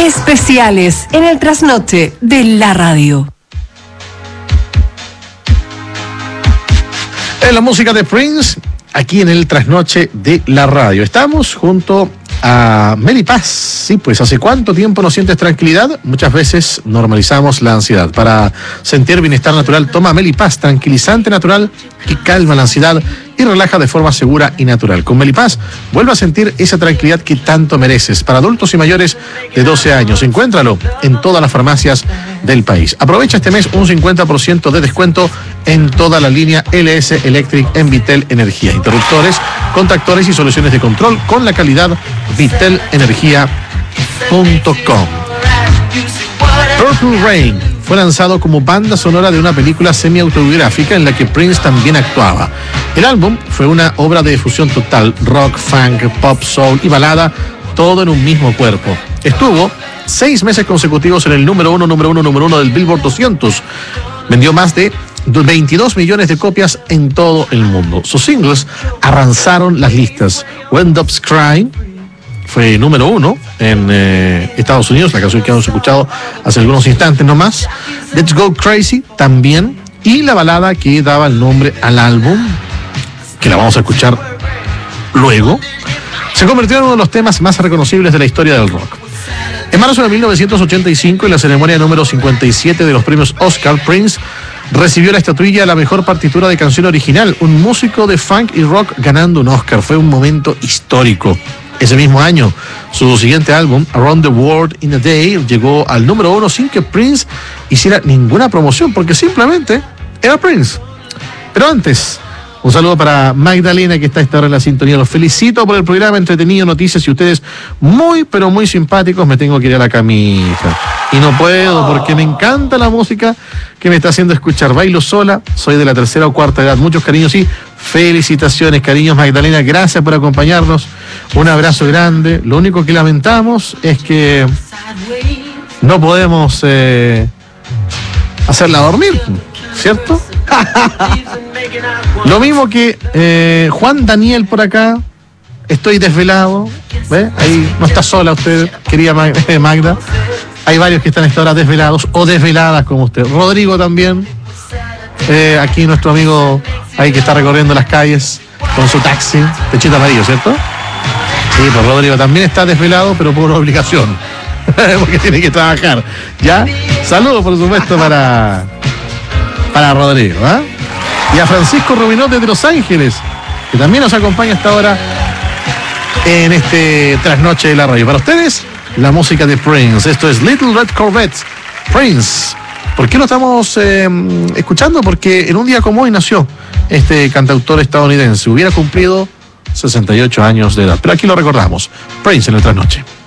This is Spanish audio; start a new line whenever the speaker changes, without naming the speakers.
Especiales en el trasnoche de la radio.
En la música de Prince, aquí en el trasnoche de la radio. Estamos junto a Meli Paz. Sí, pues ¿hace cuánto tiempo no sientes tranquilidad? Muchas veces normalizamos la ansiedad. Para sentir bienestar natural, toma Meli Paz, tranquilizante natural que calma la ansiedad y relaja de forma segura y natural. Con Meli Paz, vuelve a sentir esa tranquilidad que tanto mereces. Para adultos y mayores de 12 años, encuéntralo en todas las farmacias del país. Aprovecha este mes un 50% de descuento en toda la línea LS Electric en Vitel Energía. Interruptores, contactores y soluciones de control con la calidad vitelenergia.com. Purple Rain fue lanzado como banda sonora de una película semi-autobiográfica en la que Prince también actuaba. El álbum fue una obra de fusión total, rock, funk, pop, soul y balada, todo en un mismo cuerpo. Estuvo 6 meses consecutivos en el número uno del Billboard 200. Vendió más de 22 millones de copias en todo el mundo. Sus singles arrasaron las listas. When Doves Cry fue número 1 en Estados Unidos, la canción que hemos escuchado hace algunos instantes nomás. Let's Go Crazy también. Y la balada que daba el nombre al álbum, que la vamos a escuchar luego, se convirtió en uno de los temas más reconocibles de la historia del rock. En marzo de 1985, en la ceremonia número 57 de los premios Oscar, Prince recibió la estatuilla a la mejor partitura de canción original, un músico de funk y rock ganando un Oscar. Fue un momento histórico. Ese mismo año, su siguiente álbum, Around the World in a Day, llegó al número 1 sin que Prince hiciera ninguna promoción, porque simplemente era Prince. Pero antes, un saludo para Magdalena, que está a esta hora en la sintonía. Los felicito por el programa entretenido, noticias, y ustedes muy, pero muy simpáticos. Me tengo que ir a la camisa. Y no puedo, porque me encanta la música que me está haciendo escuchar. Bailo sola, soy de la tercera o cuarta edad. Muchos cariños y felicitaciones, cariños, Magdalena. Gracias por acompañarnos. Un abrazo grande. Lo único que lamentamos es que no podemos hacerla dormir, ¿cierto? Lo mismo que Juan Daniel por acá. Estoy desvelado. ¿Ve? Ahí no está sola usted, querida Magda. Hay varios que están a esta hora desvelados o desveladas como usted. Rodrigo también. Aquí nuestro amigo ahí que está recorriendo las calles con su taxi. Techito amarillo, ¿cierto? Sí, pues Rodrigo también está desvelado, pero por obligación. Porque tiene que trabajar. ¿Ya? Saludos, por supuesto, para Rodrigo, ¿eh? Y a Francisco Rubinot desde Los Ángeles, que también nos acompaña hasta ahora en este trasnoche de la radio. Para ustedes, la música de Prince. Esto es Little Red Corvette, Prince. ¿Por qué lo estamos escuchando? Porque en un día como hoy nació este cantautor estadounidense. Hubiera cumplido 68 años de edad. Pero aquí lo recordamos. Prince en el trasnoche.